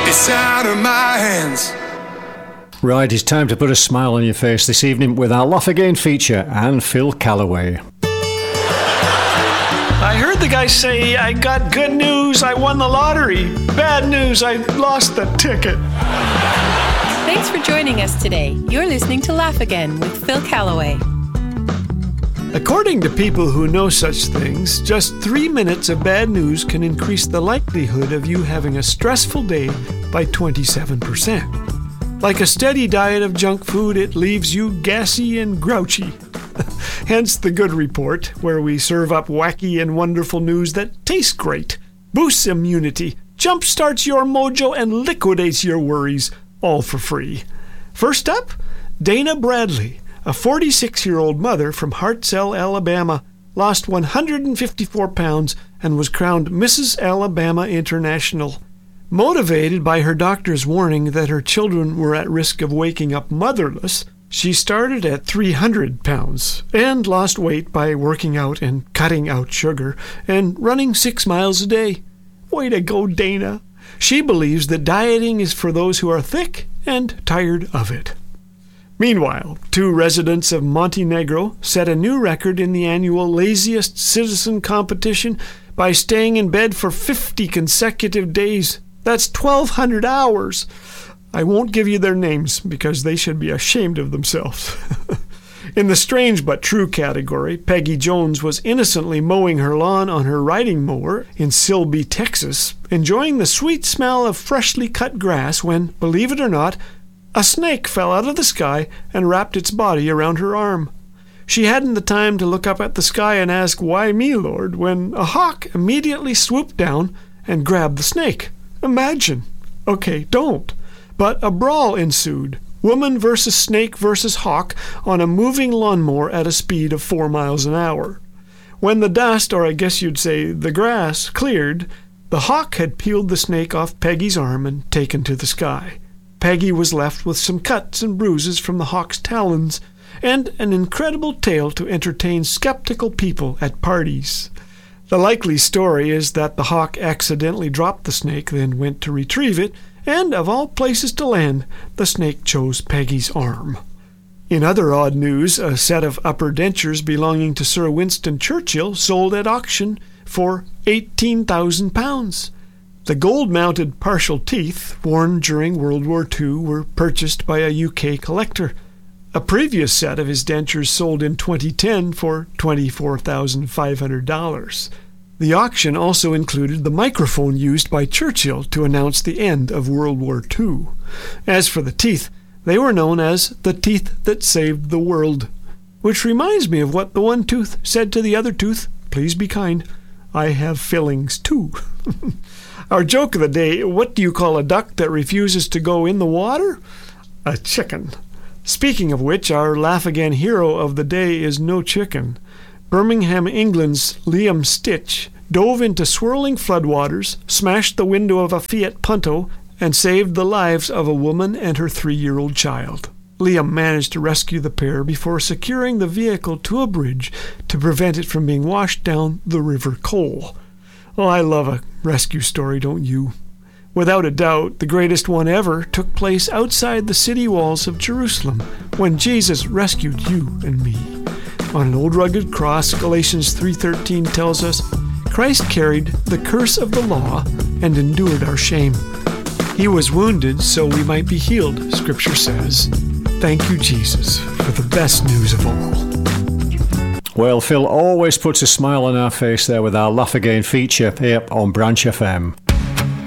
It's out of my hands. Right, it's time to put a smile on your face this evening with our Laugh Again feature and Phil Callaway. I heard the guy say, I got good news, I won the lottery. Bad news, I lost the ticket. Thanks for joining us today. You're listening to Laugh Again with Phil Callaway. According to people who know such things, just 3 minutes of bad news can increase the likelihood of you having a stressful day by 27%. Like a steady diet of junk food, it leaves you gassy and grouchy. Hence the good report, where we serve up wacky and wonderful news that tastes great, boosts immunity, jumpstarts your mojo, and liquidates your worries, all for free. First up, Dana Bradley, a 46-year-old mother from Hartselle, Alabama, lost 154 pounds and was crowned Mrs. Alabama International. Motivated by her doctor's warning that her children were at risk of waking up motherless, she started at 300 pounds and lost weight by working out and cutting out sugar and running 6 miles a day. Way to go, Dana! She believes that dieting is for those who are thick and tired of it. Meanwhile, 2 residents of Montenegro set a new record in the annual Laziest Citizen competition by staying in bed for 50 consecutive days. That's 1,200 hours. I won't give you their names because they should be ashamed of themselves. In the strange but true category, Peggy Jones was innocently mowing her lawn on her riding mower in Silby, Texas, enjoying the sweet smell of freshly cut grass when, believe it or not, a snake fell out of the sky and wrapped its body around her arm. She hadn't the time to look up at the sky and ask, "Why me, Lord?" when a hawk immediately swooped down and grabbed the snake. Imagine. Okay, don't. But a brawl ensued. Woman versus snake versus hawk on a moving lawnmower at a speed of 4 miles an hour. When the dust, or I guess you'd say the grass, cleared, the hawk had peeled the snake off Peggy's arm and taken to the sky. Peggy was left with some cuts and bruises from the hawk's talons and an incredible tale to entertain skeptical people at parties. The likely story is that the hawk accidentally dropped the snake, then went to retrieve it, and, of all places to land, the snake chose Peggy's arm. In other odd news, a set of upper dentures belonging to Sir Winston Churchill sold at auction for £18,000. The gold-mounted partial teeth, worn during World War II, were purchased by a UK collector. A previous set of his dentures sold in 2010 for $24,500. The auction also included the microphone used by Churchill to announce the end of World War II. As for the teeth, they were known as the teeth that saved the world. Which reminds me of what the one tooth said to the other tooth, "Please be kind. I have fillings too." Our joke of the day, what do you call a duck that refuses to go in the water? A chicken. Speaking of which, our Laugh Again hero of the day is no chicken. Birmingham, England's Liam Stitch dove into swirling floodwaters, smashed the window of a Fiat Punto, and saved the lives of a woman and her 3-year-old child. Liam managed to rescue the pair before securing the vehicle to a bridge to prevent it from being washed down the River Cole. Oh, I love a rescue story, don't you? Without a doubt, the greatest one ever took place outside the city walls of Jerusalem when Jesus rescued you and me. On an old rugged cross, Galatians 3:13 tells us, Christ carried the curse of the law and endured our shame. He was wounded so we might be healed, Scripture says. Thank you, Jesus, for the best news of all. Well, Phil always puts a smile on our face there with our Laugh Again feature here on Branch FM.